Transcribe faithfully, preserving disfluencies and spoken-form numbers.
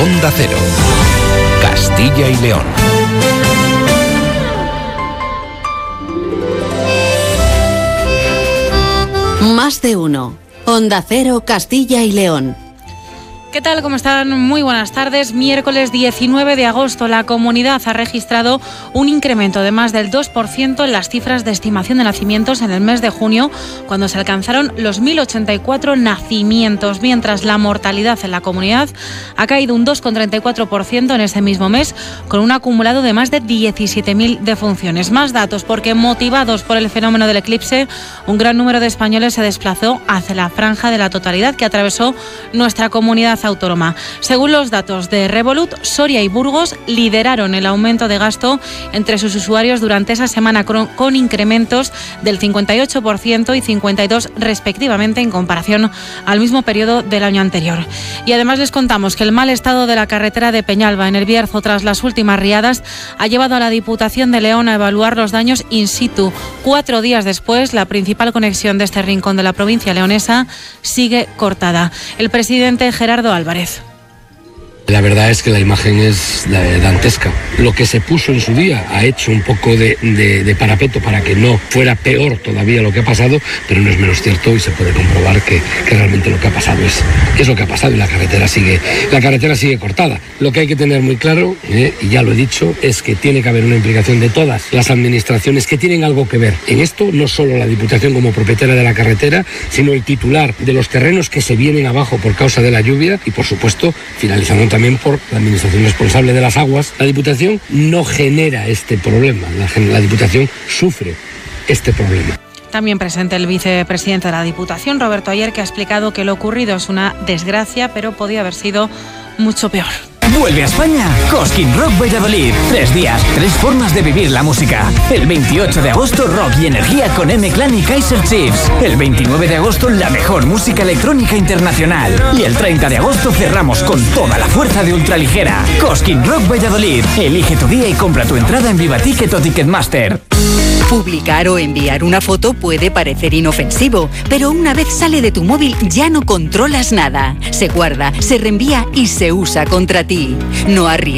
Onda Cero, Castilla y León. Más de uno. Onda Cero, Castilla y León. ¿Qué tal? ¿Cómo están? Muy buenas tardes. Miércoles diecinueve de agosto, la comunidad ha registrado un incremento de más del dos por ciento en las cifras de estimación de nacimientos en el mes de junio, cuando se alcanzaron los mil ochenta y cuatro nacimientos, mientras la mortalidad en la comunidad ha caído un dos coma treinta y cuatro por ciento en ese mismo mes, con un acumulado de más de diecisiete mil defunciones. Más datos, porque motivados por el fenómeno del eclipse, un gran número de españoles se desplazó hacia la franja de la totalidad que atravesó nuestra comunidad autónoma. Según los datos de Revolut, Soria y Burgos lideraron el aumento de gasto entre sus usuarios durante esa semana, con incrementos del cincuenta y ocho por ciento y cincuenta y dos por ciento respectivamente en comparación al mismo periodo del año anterior. Y además les contamos que el mal estado de la carretera de Peñalba en el Bierzo tras las últimas riadas ha llevado a la Diputación de León a evaluar los daños in situ. Cuatro días después, la principal conexión de este rincón de la provincia leonesa sigue cortada. El presidente Gerardo Álvarez. La verdad es que la imagen es dantesca. Lo que se puso en su día ha hecho un poco de, de, de parapeto para que no fuera peor todavía lo que ha pasado, pero no es menos cierto y se puede comprobar que, que realmente lo que ha pasado es, es lo que ha pasado y la carretera sigue, la carretera sigue cortada. Lo que hay que tener muy claro, eh, y ya lo he dicho, es que tiene que haber una implicación de todas las administraciones que tienen algo que ver en esto, no solo la Diputación como propietaria de la carretera, sino el titular de los terrenos que se vienen abajo por causa de la lluvia y, por supuesto, finalizando también también por la administración responsable de las aguas. La Diputación no genera este problema, la, la Diputación sufre este problema. También presente el vicepresidente de la Diputación, Roberto Ayer, que ha explicado que lo ocurrido es una desgracia, pero podía haber sido mucho peor. Vuelve a España Cosquín Rock Valladolid. Tres días, tres formas de vivir la música. El veintiocho de agosto, rock y energía con M-Clan y Kaiser Chiefs. El veintinueve de agosto, la mejor música electrónica internacional. Y el treinta de agosto cerramos con toda la fuerza de ultraligera. Cosquín Rock Valladolid. Elige tu día y compra tu entrada en Vivaticket o Ticketmaster. Publicar o enviar una foto puede parecer inofensivo, pero una vez sale de tu móvil ya no controlas nada. Se guarda, se reenvía y se usa contra ti. No arriesgues.